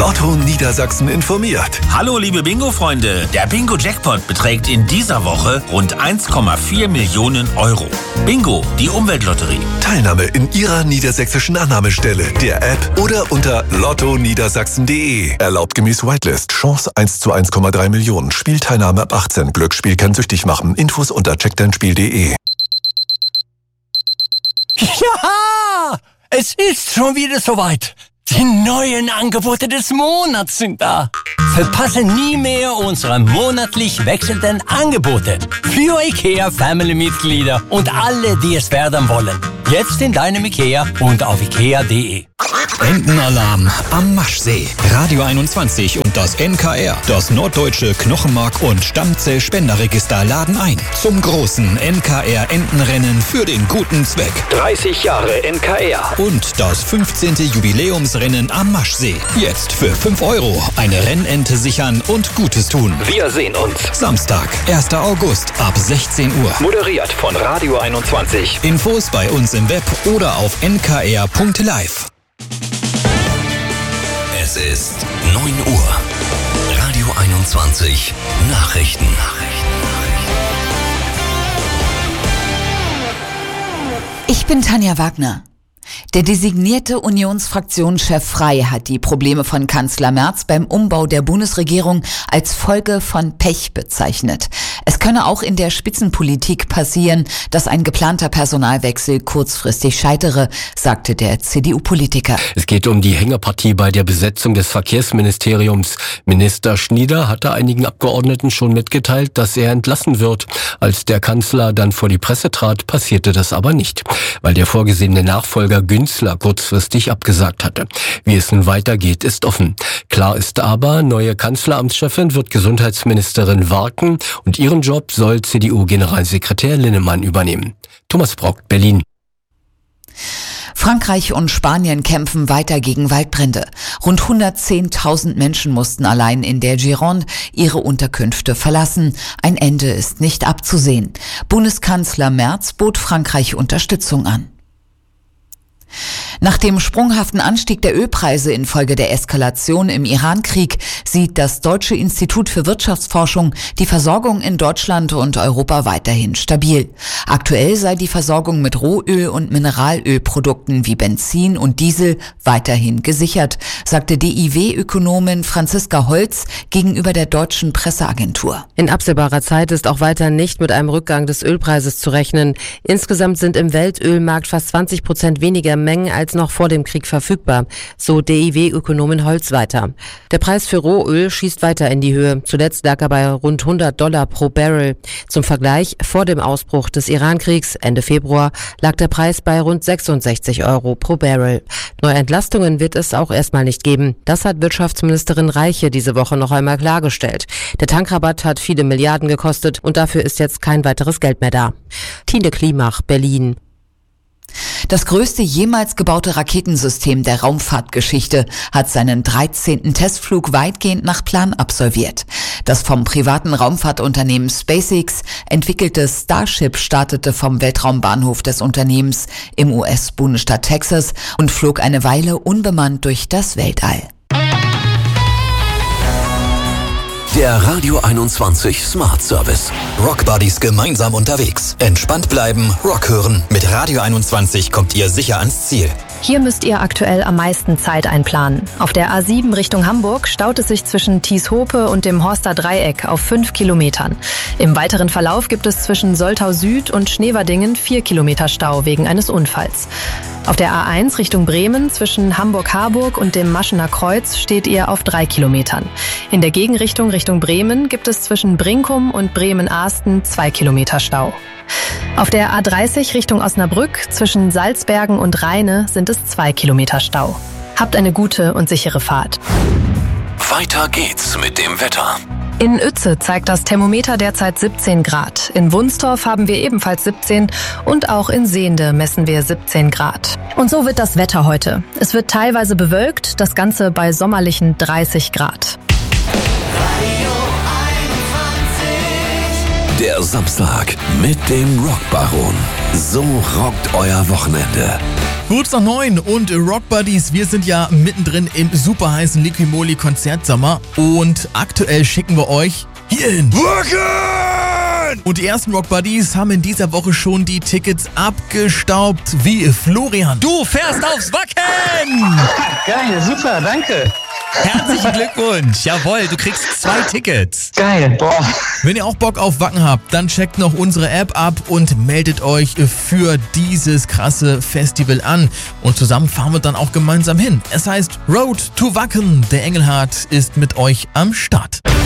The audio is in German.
Lotto Niedersachsen informiert. Hallo liebe Bingo-Freunde, der Bingo-Jackpot beträgt in dieser Woche rund 1,4 Millionen Euro. Bingo, die Umweltlotterie. Teilnahme in Ihrer niedersächsischen Annahmestelle, der App oder unter lottoniedersachsen.de. Erlaubt gemäß Whitelist. Chance 1 zu 1,3 Millionen. Spielteilnahme ab 18. Glücksspiel kann süchtig machen. Infos unter checkdeinspiel.de. Ja, es ist schon wieder soweit. Die neuen Angebote des Monats sind da. Verpasse nie mehr unsere monatlich wechselnden Angebote für IKEA-Family-Mitglieder und alle, die es werden wollen. Jetzt in deinem IKEA und auf ikea.de. Entenalarm am Maschsee. Radio 21 und das NKR, das Norddeutsche Knochenmark- und Stammzellspenderregister, laden ein zum großen NKR-Entenrennen für den guten Zweck. 30 Jahre NKR und das 15. Jubiläumsrennen am Maschsee. Jetzt für 5 Euro eine Rennente sichern und Gutes tun. Wir sehen uns Samstag, 1. August ab 16 Uhr. Moderiert von Radio 21. Infos bei uns im Web oder auf nkr.live. Es ist 9 Uhr. Radio 21 Nachrichten. Ich bin Tanja Wagner. Der designierte Unionsfraktionschef Frey hat die Probleme von Kanzler Merz beim Umbau der Bundesregierung als Folge von Pech bezeichnet. Es könne auch in der Spitzenpolitik passieren, dass ein geplanter Personalwechsel kurzfristig scheitere, sagte der CDU-Politiker. Es geht um die Hängepartie bei der Besetzung des Verkehrsministeriums. Minister Schnieder hatte einigen Abgeordneten schon mitgeteilt, dass er entlassen wird. Als der Kanzler dann vor die Presse trat, passierte das aber nicht, weil der vorgesehene Nachfolger Günzler kurzfristig abgesagt hatte. Wie es nun weitergeht, ist offen. Klar ist aber, neue Kanzleramtschefin wird Gesundheitsministerin Warken und ihren Job soll CDU-Generalsekretär Linnemann übernehmen. Thomas Brock, Berlin. Frankreich und Spanien kämpfen weiter gegen Waldbrände. Rund 110.000 Menschen mussten allein in der Gironde ihre Unterkünfte verlassen. Ein Ende ist nicht abzusehen. Bundeskanzler Merz bot Frankreich Unterstützung an. Nach dem sprunghaften Anstieg der Ölpreise infolge der Eskalation im Iran-Krieg sieht das Deutsche Institut für Wirtschaftsforschung die Versorgung in Deutschland und Europa weiterhin stabil. Aktuell sei die Versorgung mit Rohöl- und Mineralölprodukten wie Benzin und Diesel weiterhin gesichert, sagte DIW-Ökonomin Franziska Holz gegenüber der deutschen Presseagentur. In absehbarer Zeit ist auch weiter nicht mit einem Rückgang des Ölpreises zu rechnen. Insgesamt sind im Weltölmarkt fast 20% weniger Mengen als noch vor dem Krieg verfügbar, so DIW-Ökonomin Holz weiter. Der Preis für Rohöl schießt weiter in die Höhe. Zuletzt lag er bei rund $100 pro Barrel. Zum Vergleich, vor dem Ausbruch des Iran-Kriegs Ende Februar lag der Preis bei rund 66 Euro pro Barrel. Neue Entlastungen wird es auch erstmal nicht geben. Das hat Wirtschaftsministerin Reiche diese Woche noch einmal klargestellt. Der Tankrabatt hat viele Milliarden gekostet und dafür ist jetzt kein weiteres Geld mehr da. Tine Klimach, Berlin. Das größte jemals gebaute Raketensystem der Raumfahrtgeschichte hat seinen 13. Testflug weitgehend nach Plan absolviert. Das vom privaten Raumfahrtunternehmen SpaceX entwickelte Starship startete vom Weltraumbahnhof des Unternehmens im US-Bundesstaat Texas und flog eine Weile unbemannt durch das Weltall. Der Radio 21 Smart Service. Rock Buddies gemeinsam unterwegs. Entspannt bleiben, Rock hören. Mit Radio 21 kommt ihr sicher ans Ziel. Hier müsst ihr aktuell am meisten Zeit einplanen. Auf der A7 Richtung Hamburg staut es sich zwischen Thieshope und dem Horster Dreieck auf 5 Kilometern. Im weiteren Verlauf gibt es zwischen Soltau Süd und Schneverdingen 4 Kilometer Stau wegen eines Unfalls. Auf der A1 Richtung Bremen zwischen Hamburg-Harburg und dem Maschener Kreuz steht ihr auf 3 Kilometern. In der Gegenrichtung Richtung Bremen gibt es zwischen Brinkum und Bremen-Ahsten 2 Kilometer Stau. Auf der A30 Richtung Osnabrück zwischen Salzbergen und Rheine sind es 2 Kilometer Stau. Habt eine gute und sichere Fahrt. Weiter geht's mit dem Wetter. In Uetze zeigt das Thermometer derzeit 17 Grad. In Wunstorf haben wir ebenfalls 17 und auch in Sehnde messen wir 17 Grad. Und so wird das Wetter heute. Es wird teilweise bewölkt, das Ganze bei sommerlichen 30 Grad. Der Samstag mit dem Rockbaron. So rockt euer Wochenende. Kurz nach 9 und Rock Buddies, wir sind ja mittendrin im super heißen Liquimoli Konzertsommer und aktuell schicken wir euch hierhin. Wacken! Und die ersten Rock Buddies haben in dieser Woche schon die Tickets abgestaubt, wie Florian. Du fährst aufs Wacken! Geil, super, danke. Herzlichen Glückwunsch. Jawohl, du kriegst 2 Tickets. Geil, boah. Wenn ihr auch Bock auf Wacken habt, dann checkt noch unsere App ab und meldet euch für dieses krasse Festival an. Und zusammen fahren wir dann auch gemeinsam hin. Es heißt Road to Wacken. Der Engelhardt ist mit euch am Start.